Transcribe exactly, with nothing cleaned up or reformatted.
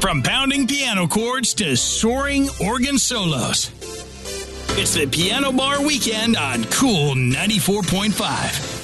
From pounding piano chords to soaring organ solos, it's the Piano Bar Weekend on Cool ninety-four point five.